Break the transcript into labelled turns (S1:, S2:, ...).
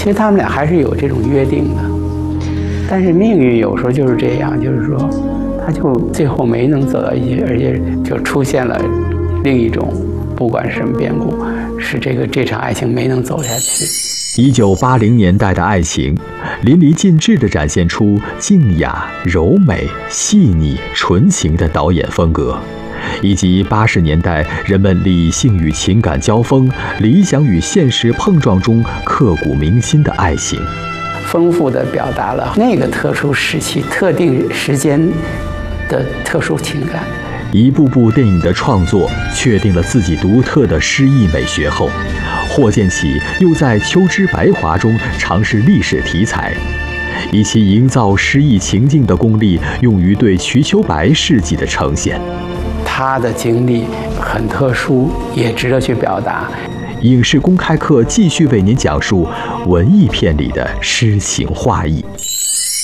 S1: 其实他们俩还是有这种约定的，但是命运有时候就是这样，就是说，他就最后没能走到一起，而且就出现了另一种，不管是什么变故，使这场爱情没能走下去。
S2: 1980年代的爱情，淋漓尽致地展现出静雅、柔美、细腻、纯情的导演风格，以及80年代人们理性与情感交锋、理想与现实碰撞中刻骨铭心的爱情，
S1: 丰富地表达了那个特殊时期、特定时间的特殊情感。
S2: 一部部电影的创作确定了自己独特的诗意美学后，霍建起又在《秋之白华》中尝试历史题材，以其营造诗意情境的功力用于对瞿秋白事迹的呈现。
S1: 他的经历很特殊，也值得去表达。
S2: 影视公开课继续为您讲述文艺片里的诗情画意。